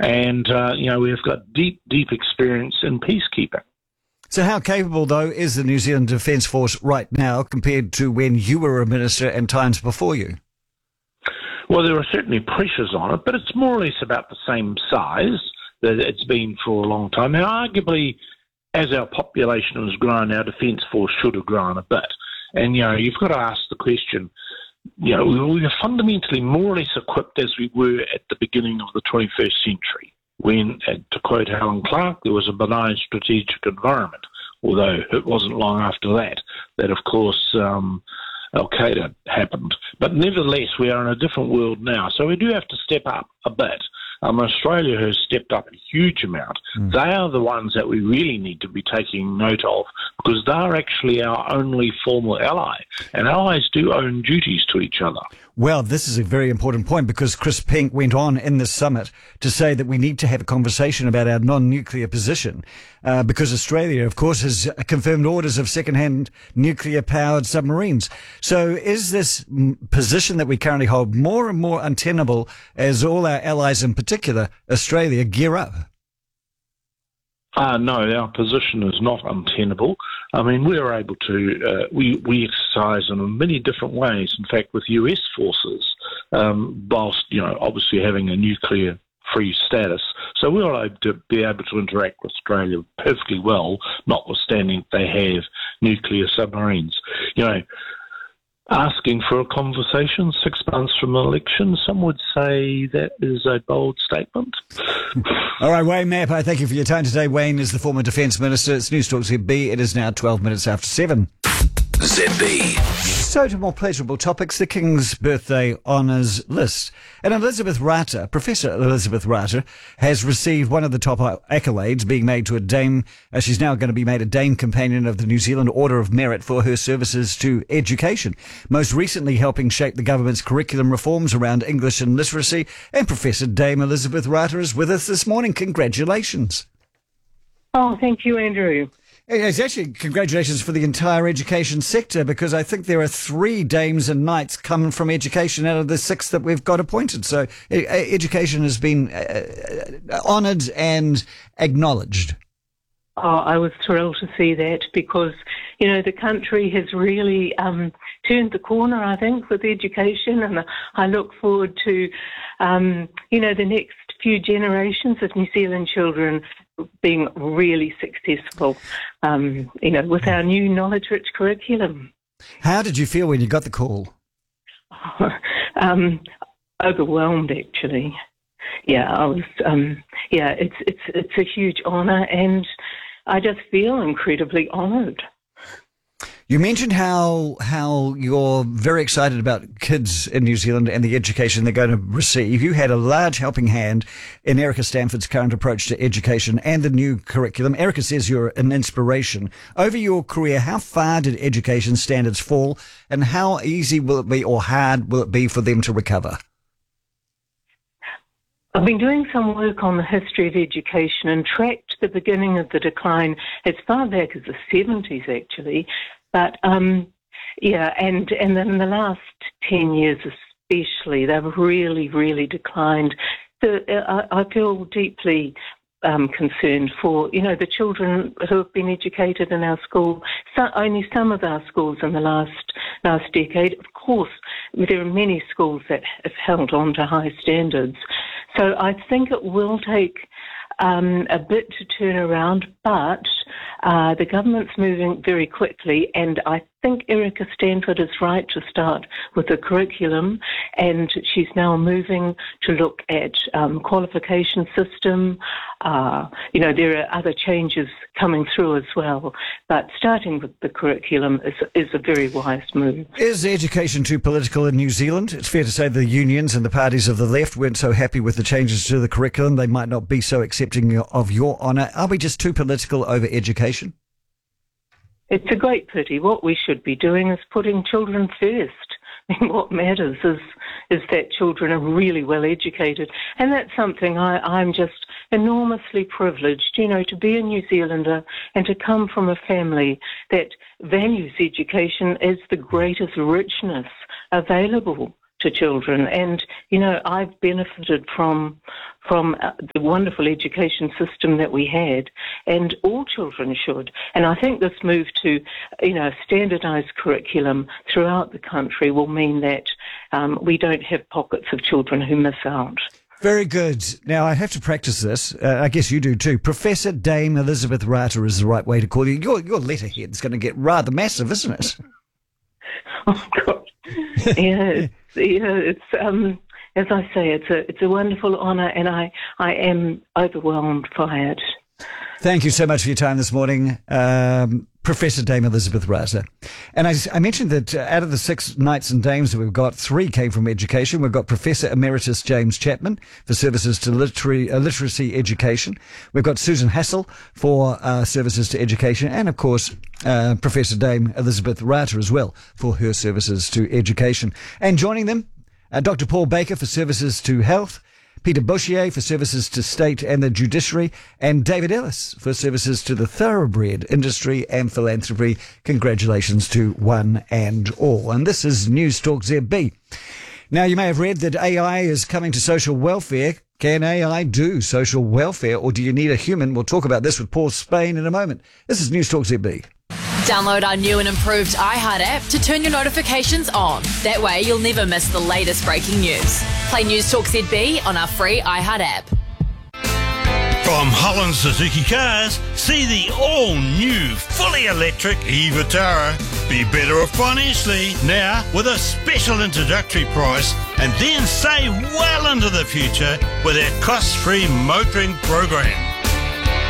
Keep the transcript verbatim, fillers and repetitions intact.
And, uh, you know, we've got deep, deep experience in peacekeeping. So how capable, though, is the New Zealand Defence Force right now compared to when you were a minister and times before you? Well, there are certainly pressures on it, but it's more or less about the same size that it's been for a long time. Now, arguably, as our population has grown, our Defence Force should have grown a bit. And, you know, you've got to ask the question, you know, we were fundamentally more or less equipped as we were at the beginning of the twenty-first century, when, to quote Helen Clark, there was a benign strategic environment, although it wasn't long after that that, of course, um, Al-Qaeda happened. But nevertheless, we are in a different world now, so we do have to step up a bit. Um, Australia has stepped up a huge amount. Mm. They are the ones that we really need to be taking note of, because they're actually our only formal ally, and allies do own duties to each other. Well, this is a very important point, because Chris Pink went on in this summit to say that we need to have a conversation about our non-nuclear position, uh, because Australia, of course, has confirmed orders of second-hand nuclear-powered submarines. So is this position that we currently hold more and more untenable as all our allies, in particular Australia, gear up? Uh, no, our position is not untenable. I mean, we're able to, uh, we, we exercise in many different ways, in fact, with U S forces, um, whilst, you know, obviously having a nuclear-free status. So we're able to be able to interact with Australia perfectly well, notwithstanding they have nuclear submarines. You know, asking for a conversation six months from an election, some would say that is a bold statement. All right, Wayne Mapp, I thank you for your time today. Wayne is the former Defence Minister. It's News Talk Z B. It is now twelve minutes after seven. Z B. So to more pleasurable topics, the King's Birthday Honours List. And Elizabeth Rata, Professor Elizabeth Rata, has received one of the top accolades, being made to a Dame. Uh, she's now going to be made a Dame Companion of the New Zealand Order of Merit for her services to education, most recently helping shape the government's curriculum reforms around English and literacy. And Professor Dame Elizabeth Rata is with us this morning. Congratulations. Oh, thank you, Andrew. It's actually congratulations for the entire education sector, because I think there are three dames and knights coming from education out of the six that we've got appointed. So education has been uh, honoured and acknowledged. Oh, I was thrilled to see that, because, you know, the country has really um, turned the corner, I think, with education, and I look forward to, um, you know, the next few generations of New Zealand children being really successful, um, you know, with our new knowledge-rich curriculum. How did you feel when you got the call? um, overwhelmed, actually. Yeah, I was. Um, yeah, it's it's it's a huge honour, and I just feel incredibly honoured. You mentioned how how you're very excited about kids in New Zealand and the education they're going to receive. You had a large helping hand in Erica Stanford's current approach to education and the new curriculum. Erica says you're an inspiration. Over your career, how far did education standards fall, and how easy will it be, or hard will it be, for them to recover? I've been doing some work on the history of education and tracked the beginning of the decline as far back as the seventies, actually. But, um, yeah, and, and then in the last ten years especially, they've really, really declined. So uh, I feel deeply um, concerned for, you know, the children who have been educated in our school, so, only some of our schools in the last last decade. Of course, there are many schools that have held on to high standards. So I think it will take um, a bit to turn around, but uh, the government's moving very quickly, and I think Erica Stanford is right to start with the curriculum, and she's now moving to look at um, qualification system. Uh, you know, there are other changes coming through as well, but starting with the curriculum is, is a very wise move. Is education too political in New Zealand? It's fair to say the unions and the parties of the left weren't so happy with the changes to the curriculum. They might not be so accepting of your honour. Are we just too political over education? It's a great pity. What we should be doing is putting children first. I mean, what matters is is that children are really well educated. And that's something I, I'm just enormously privileged, you know, to be a New Zealander and to come from a family that values education as the greatest richness available to children. And, you know, I've benefited from from uh, the wonderful education system that we had, and all children should. And I think this move to, you know, standardised curriculum throughout the country will mean that um, we don't have pockets of children who miss out. Very good. Now, I have to practice this. Uh, I guess you do too. Professor Dame Elizabeth Rata is the right way to call you. Your, your letterhead's going to get rather massive, isn't it? Oh, God. Yeah, it's, yeah, it's um, as I say, it's a it's a wonderful honour, and I, I am overwhelmed by it. Thank you so much for your time this morning, um, Professor Dame Elizabeth Rata. And I, I mentioned that uh, out of the six knights and dames that we've got, three came from education. We've got Professor Emeritus James Chapman for services to literary, uh, literacy education. We've got Susan Hassel for uh, services to education. And, of course, uh, Professor Dame Elizabeth Rata as well for her services to education. And joining them, uh, Doctor Paul Baker for services to health, Peter Boshier for services to state and the judiciary, and David Ellis for services to the thoroughbred industry and philanthropy. Congratulations to one and all. And this is News Talk Z B. Now, you may have read that A I is coming to social welfare. Can A I do social welfare, or do you need a human? We'll talk about this with Paul Spain in a moment. This is News Talk Z B. Download our new and improved iHeart app to turn your notifications on. That way you'll never miss the latest breaking news. Play News Talk Z B on our free iHeart app. From Holland Suzuki Cars, see the all-new, fully electric e-Vitara. Be better off financially now with a special introductory price, and then save well into the future with our cost-free motoring program.